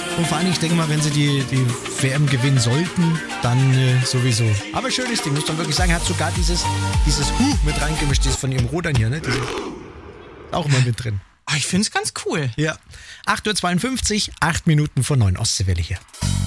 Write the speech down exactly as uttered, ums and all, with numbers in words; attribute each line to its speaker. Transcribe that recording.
Speaker 1: Und vor allem, ich denke mal, wenn sie die, die W M gewinnen sollten, dann äh, sowieso. Aber schönes Ding, muss man wirklich sagen. Hat sogar dieses, dieses Huh mit reingemischt, dieses von ihrem Rudern hier, ne? Diese, auch immer mit drin.
Speaker 2: Oh, ich finde es ganz cool.
Speaker 1: Ja. acht Uhr zweiundfünfzig, acht Minuten vor neun, Ostseewelle hier.